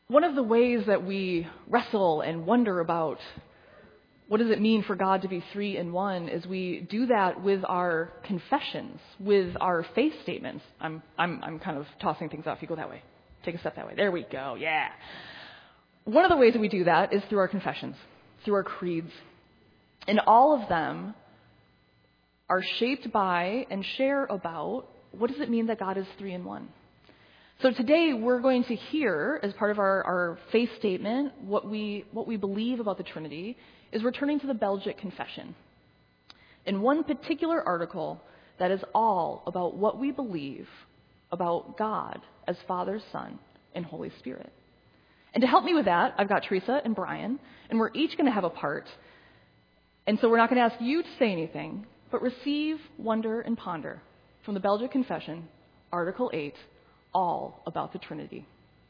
One of the ways that we wrestle and wonder about what does it mean for God to be three in one is we do that with our confessions, with our faith statements. I'm kind of tossing things off. You go that way. Take a step that way. There we go. Yeah. One of the ways that we do that is through our confessions, through our creeds. And all of them are shaped by and share about what does it mean that God is three in one. So today we're going to hear, as part of our faith statement, what we believe about the Trinity is returning to the Belgic Confession. In one particular article that is all about what we believe about God as Father, Son, and Holy Spirit. And to help me with that, I've got Teresa and Brian, and we're each going to have a part. And so we're not going to ask you to say anything, but receive, wonder, and ponder from the Belgic Confession, Article 8, all about the Trinity.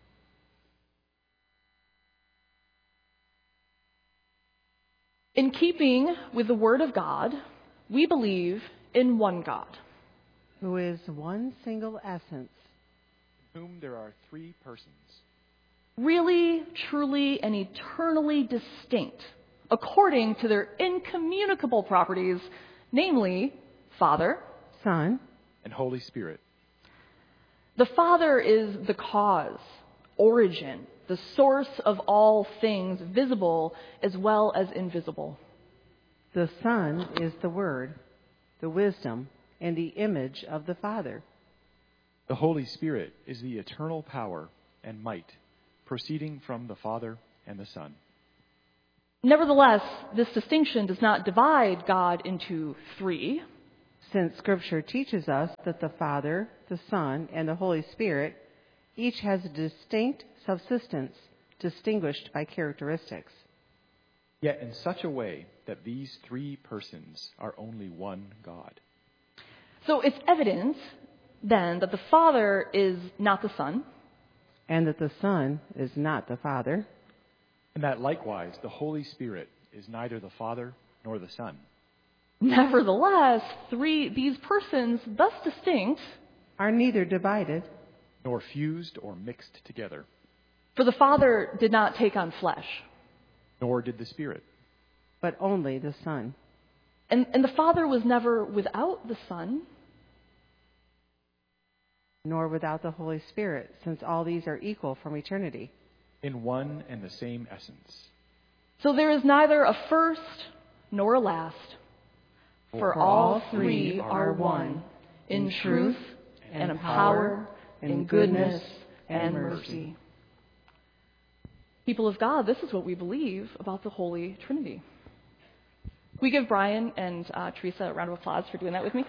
In keeping with the Word of God, we believe in one God, who is one single essence, in whom there are three persons, really, truly, and eternally distinct, according to their incommunicable properties, namely, Father, Son, and Holy Spirit. The Father is the cause, origin, the source of all things, visible as well as invisible. The Son is the Word, the wisdom, and the image of the Father. The Holy Spirit is the eternal power and might, proceeding from the Father and the Son. Nevertheless, this distinction does not divide God into three, since Scripture teaches us that the Father, the Son, and the Holy Spirit each has a distinct subsistence distinguished by characteristics. Yet in such a way that these three persons are only one God. So it's evident, then, that the Father is not the Son. And that the Son is not the Father. And that likewise the Holy Spirit is neither the Father nor the Son. Nevertheless, these persons, thus distinct, are neither divided nor fused or mixed together. For the Father did not take on flesh, nor did the Spirit, but only the Son. And the Father was never without the Son, nor without the Holy Spirit, since all these are equal from eternity, in one and the same essence. So there is neither a first nor a last. For all three are one, in truth and in power, in goodness and mercy. People of God, this is what we believe about the Holy Trinity. We give Brian and Teresa a round of applause for doing that with me.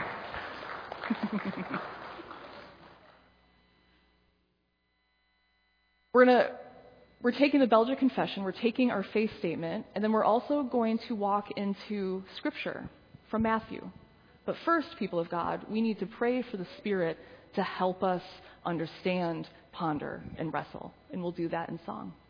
We're taking the Belgic Confession, we're taking our faith statement, and then we're also going to walk into Scripture from Matthew. But first, people of God, we need to pray for the Spirit to help us understand, ponder, and wrestle. And we'll do that in song.